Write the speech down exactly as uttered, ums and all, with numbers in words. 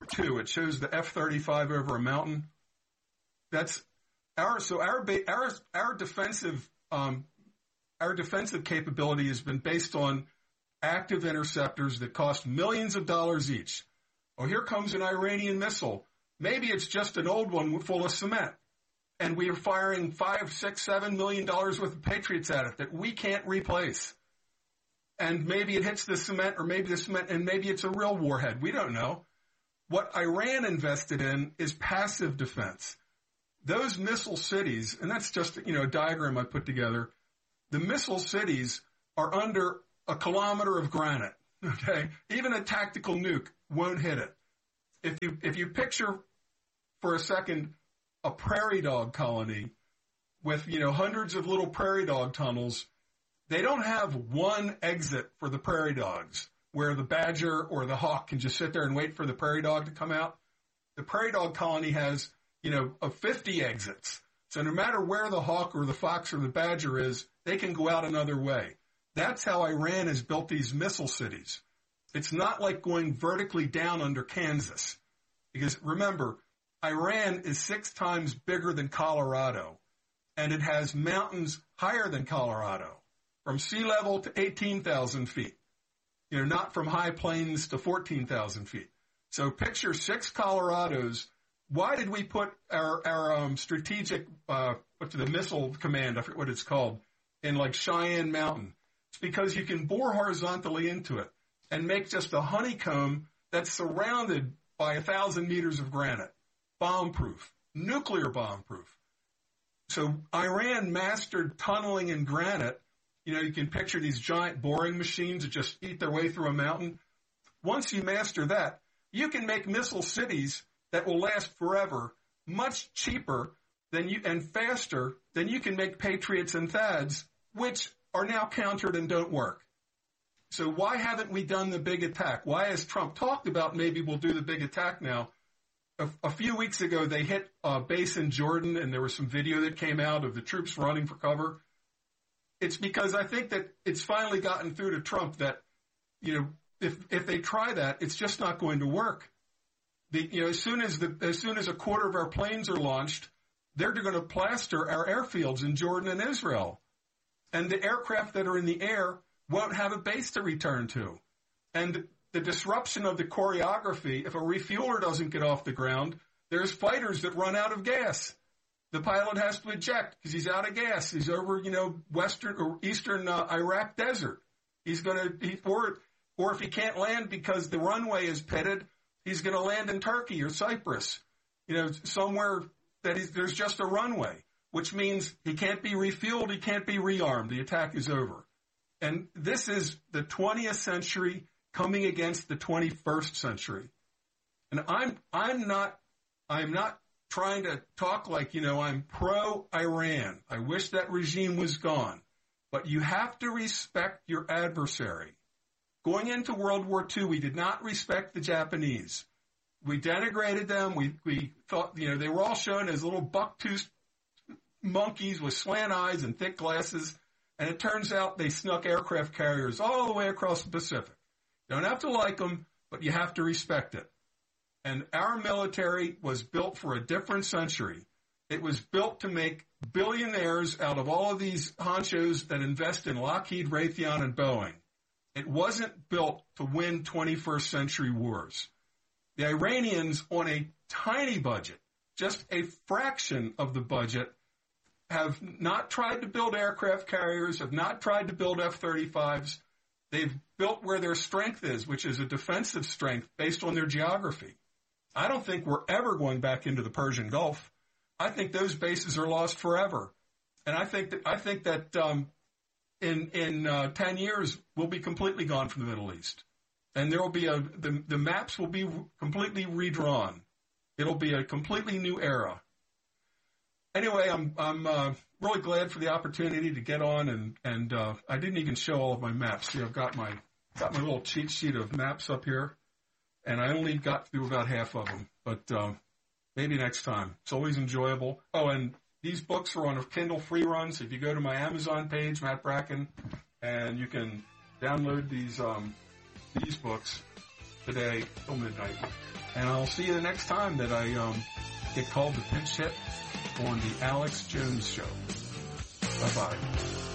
Two. It shows the F thirty-five over a mountain. That's our so our our our defensive um, our defensive capability has been based on active interceptors that cost millions of dollars each. Oh, here comes an Iranian missile. Maybe it's just an old one full of cement, and we are firing five, six, seven million dollars worth of Patriots at it that we can't replace. And maybe it hits the cement, or maybe the cement, and maybe it's a real warhead. We don't know. What Iran invested in is passive defense. Those missile cities, and that's just, you know, a diagram I put together. The missile cities are under a kilometer of granite. Okay, even a tactical nuke won't hit it. If you if you picture for a second a prairie dog colony with, you know, hundreds of little prairie dog tunnels, they don't have one exit for the prairie dogs where the badger or the hawk can just sit there and wait for the prairie dog to come out. The prairie dog colony has, you know, of fifty exits. So no matter where the hawk or the fox or the badger is, they can go out another way. That's how Iran has built these missile cities. It's not like going vertically down under Kansas. Because remember, Iran is six times bigger than Colorado, and it has mountains higher than Colorado, from sea level to eighteen thousand feet. You know, not from high plains to fourteen thousand feet. So picture six Colorados. Why did we put our, our um, strategic, uh, what's the missile command, I forget what it's called, in like Cheyenne Mountain? It's because you can bore horizontally into it and make just a honeycomb that's surrounded by a thousand meters of granite. Bomb-proof. Nuclear bomb-proof. So Iran mastered tunneling in granite. You know, you can picture these giant boring machines that just eat their way through a mountain. Once you master that, you can make missile cities that will last forever, much cheaper than you and faster than you can make Patriots and Thads, which are now countered and don't work. So why haven't we done the big attack? Why has Trump talked about maybe we'll do the big attack now? A, a few weeks ago, they hit a base in Jordan, and there was some video that came out of the troops running for cover. It's because I think that it's finally gotten through to Trump that, you know, if if they try that, it's just not going to work. The, you know, as soon as the as soon as a quarter of our planes are launched, they're going to plaster our airfields in Jordan and Israel, and the aircraft that are in the air won't have a base to return to, and the disruption of the choreography. If a refueler doesn't get off the ground, there's fighters that run out of gas. The pilot has to eject because he's out of gas. He's over, you know, western or eastern uh, Iraq desert. He's going to, he, or, or if he can't land because the runway is pitted, he's going to land in Turkey or Cyprus, you know, somewhere that he's, there's just a runway, which means he can't be refueled, he can't be rearmed. The attack is over. And this is the twentieth century coming against the twenty-first century. And I'm, I'm not, I'm not trying to talk like, you know, I'm pro-Iran. I wish that regime was gone. But you have to respect your adversary. Going into World War Two, we did not respect the Japanese. We denigrated them. We, we thought, you know, they were all shown as little buck-toothed monkeys with slant eyes and thick glasses. And it turns out they snuck aircraft carriers all the way across the Pacific. You don't have to like them, but you have to respect it. And our military was built for a different century. It was built to make billionaires out of all of these honchos that invest in Lockheed, Raytheon, and Boeing. It wasn't built to win twenty-first century wars. The Iranians, on a tiny budget, just a fraction of the budget, have not tried to build aircraft carriers, have not tried to build F thirty-fives. They've built where their strength is, which is a defensive strength based on their geography. I don't think we're ever going back into the Persian Gulf. I think those bases are lost forever. And I think that, I think that, um, in, in, uh, ten years, we'll be completely gone from the Middle East. And there will be a, the, the maps will be completely redrawn. It'll be a completely new era. Anyway, I'm, I'm, uh, really glad for the opportunity to get on, and, and, uh, I didn't even show all of my maps. See, I've got my, got my little cheat sheet of maps up here, and I only got through about half of them, but, um, uh, maybe next time. It's always enjoyable. Oh, and these books are on a Kindle free run, so if you go to my Amazon page, Matt Bracken, and you can download these, um, these books today till midnight. And I'll see you the next time that I um, get called the pinch hit on the Alex Jones Show. Bye-bye.